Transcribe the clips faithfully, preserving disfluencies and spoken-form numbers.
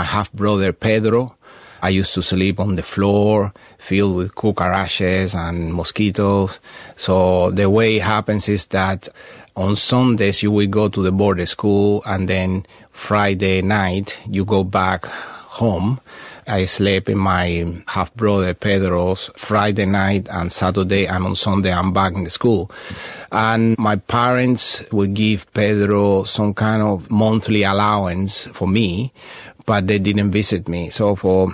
my half-brother Pedro. I used to sleep on the floor filled with cucarachas and mosquitoes. So the way it happens is that on Sundays you will go to the boarding school, and then Friday night you go back home. I sleep in my half-brother Pedro's Friday night and Saturday, and on Sunday I'm back in the school. And my parents would give Pedro some kind of monthly allowance for me, but they didn't visit me. So for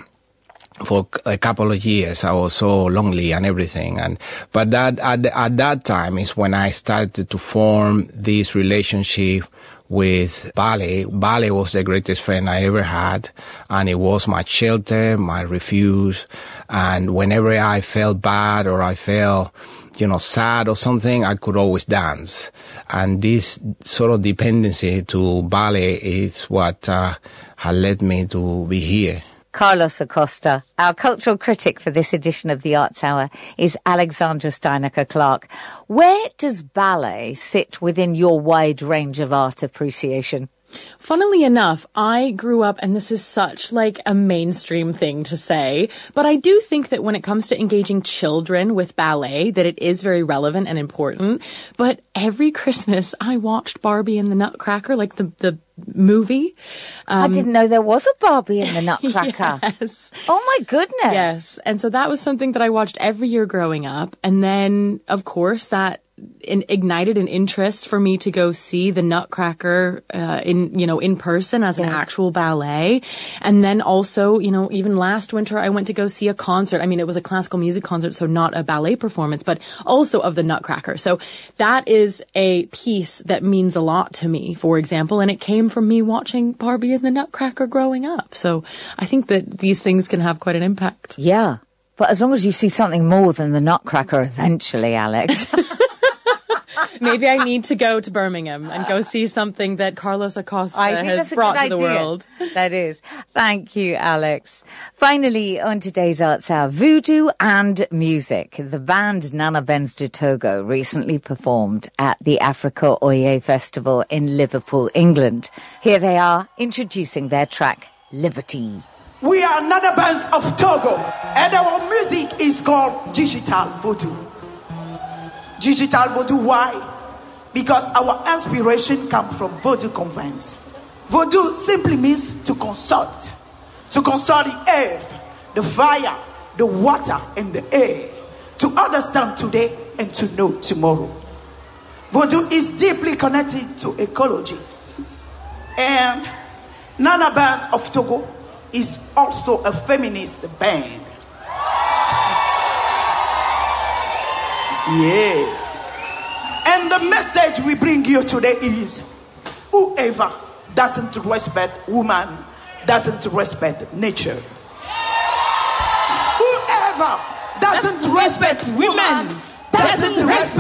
for a couple of years I was so lonely and everything. And but that at, at that time is when I started to form this relationship with ballet. Ballet was the greatest friend I ever had, and it was my shelter, my refuge. And whenever I felt bad or I felt, you know, sad or something, I could always dance. And this sort of dependency to ballet is what uh, had led me to be here. Carlos Acosta, our cultural critic for this edition of the Arts Hour, is Alexandra Steinecker-Clark. Where does ballet sit within your wide range of art appreciation? Funnily enough, I grew up, and this is such like a mainstream thing to say, but I do think that when it comes to engaging children with ballet, that it is very relevant and important. But every Christmas, I watched Barbie and the Nutcracker, like the, the movie. Um, I didn't know there was a Barbie and the Nutcracker. Yes. Oh my goodness. Yes. And so that was something that I watched every year growing up. And then, of course, that in, ignited an interest for me to go see the Nutcracker uh, in, you know, in person as yes. an actual ballet. And then also, you know, even last winter, I went to go see a concert. I mean, it was a classical music concert, so not a ballet performance, but also of the Nutcracker. So that is a piece that means a lot to me, for example, and it came from me watching Barbie and the Nutcracker growing up. So I think that these things can have quite an impact. Yeah. But as long as you see something more than the Nutcracker eventually, Alex. Maybe I need to go to Birmingham and go see something that Carlos Acosta has brought to the world. That is. Thank you, Alex. Finally, on today's Arts Hour, voodoo and music. The band Nana Benz de Togo recently performed at the Africa Oye Festival in Liverpool, England. Here they are introducing their track, Liberty. We are Nana Benz of Togo, and our music is called Digital Voodoo. Digital Voodoo, why? Because our inspiration comes from Voodoo convents. Voodoo simply means to consult. To consult the earth, the fire, the water, and the air. To understand today and to know tomorrow. Voodoo is deeply connected to ecology. And Nana Benz of Togo is also a feminist band. Yeah. And the message we bring you today is, whoever doesn't respect woman doesn't respect nature. Whoever doesn't respect women doesn't respect